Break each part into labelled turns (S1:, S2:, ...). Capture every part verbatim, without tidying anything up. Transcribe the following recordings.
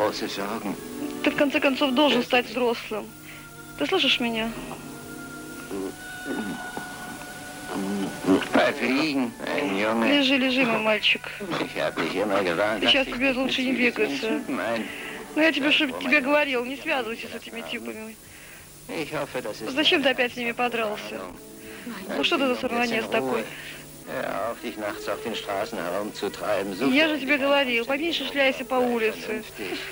S1: Ты в конце концов должен стать взрослым. Ты слышишь меня? Лежи, лежи, мой мальчик. Сейчас тебе лучше не бегаться. Но я тебе, тебе говорил, не связывайся с этими типами. Зачем ты опять с ними подрался? Ну что ты за сорванец такой? Я же тебе говорил, поменьше шляйся по улице.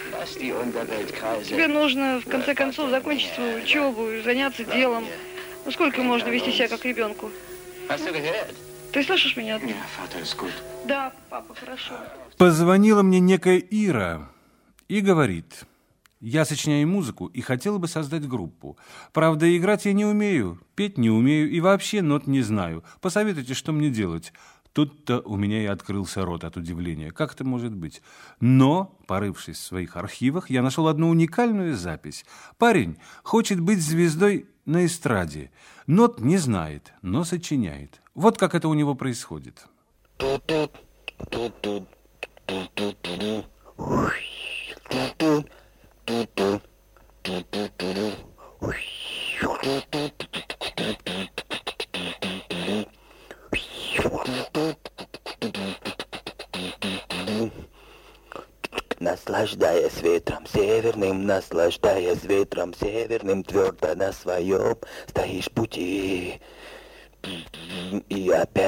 S1: Тебе нужно, в конце концов, закончить свою учебу и заняться делом. Ну сколько можно вести себя как ребенку? Ты слышишь меня? Да, папа, хорошо.
S2: Позвонила мне некая Ира и говорит: я сочиняю музыку и хотела бы создать группу. Правда, играть я не умею, петь не умею и вообще нот не знаю. Посоветуйте, что мне делать. Тут-то у меня и открылся рот от удивления. Как это может быть? Но, порывшись в своих архивах, я нашел одну уникальную запись. Парень хочет быть звездой на эстраде. Нот не знает, но сочиняет. Вот как это у него происходит.
S3: Наслаждаясь ветром северным, наслаждаясь ветром северным, твердо на своем стоишь пути. И опять